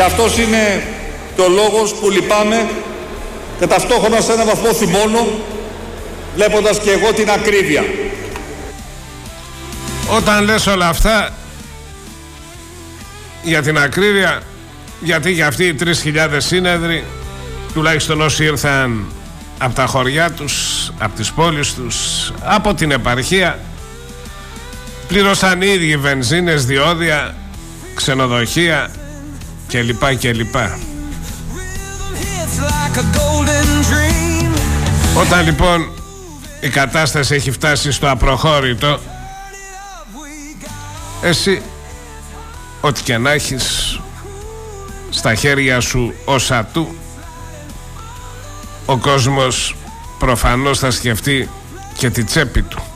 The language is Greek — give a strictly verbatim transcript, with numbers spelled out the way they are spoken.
Και αυτός είναι και ο λόγος που λυπάμαι και ταυτόχρονα σε έναν βαθμό θυμώνω, βλέποντας και εγώ την ακρίβεια. Όταν λες όλα αυτά για την ακρίβεια, γιατί για αυτοί οι τρεις χιλιάδες σύνεδροι, τουλάχιστον όσοι ήρθαν από τα χωριά τους, από τις πόλεις τους, από την επαρχία, πλήρωσαν οι ίδιοι βενζίνες, διόδια, ξενοδοχεία κλπ κλπ. Όταν λοιπόν η κατάσταση έχει φτάσει στο απροχώρητο, εσύ ό,τι και να έχεις στα χέρια σου ως ατού, ο κόσμος προφανώς θα σκεφτεί και τη τσέπη του.